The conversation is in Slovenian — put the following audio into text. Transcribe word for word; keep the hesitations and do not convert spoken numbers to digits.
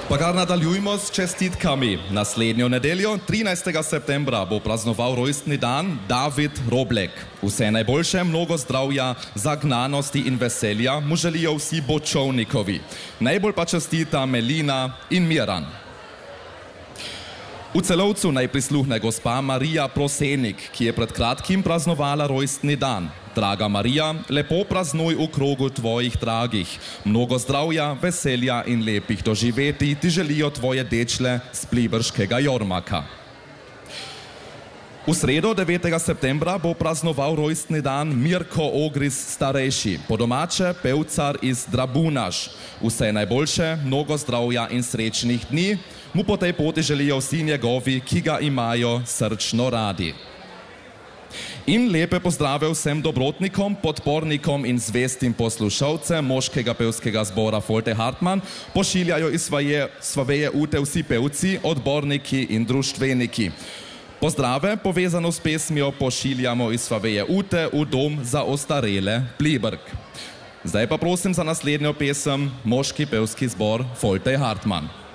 Pa kar nadaljujmo s čestitkami. Naslednjo nedeljo, trinajstega septembra, bo praznoval rojstni dan David Roblek. Vse najboljše, mnogo zdravja, zagnanosti in veselja mu želijo vsi Bočovnikovi. Najbolj pa čestita Melina in Miran. V Celovcu naj prisluhne gospa Marija Prosenik, ki je pred kratkim praznovala rojstni dan. Draga Marija, lepo praznuj v krogu tvojih dragih. Mnogo zdravja, veselja in lepih doživeti ti želijo tvoje dečle z pliberškega Jormaka. V sredo, devetega septembra, bo praznoval rojstni dan Mirko Ogris starejši, po domače pevcar iz Drabunaš. Vse najboljše, mnogo zdravja in srečnih dni mu po tej poti želijo vsi njegovi, ki ga imajo srčno radi. In lepe pozdrave vsem dobrotnikom, podpornikom in zvestim poslušalcem moškega pevskega zbora Folte Hartmann pošiljajo iz svoje, svoje ute vsi pevci, odborniki in društveniki. Pozdrave, povezano s pesmijo, pošiljamo iz svoje ute v dom za ostarele Pliberk. Zdaj pa prosim za naslednjo pesem moški pevski zbor Folte Hartmann.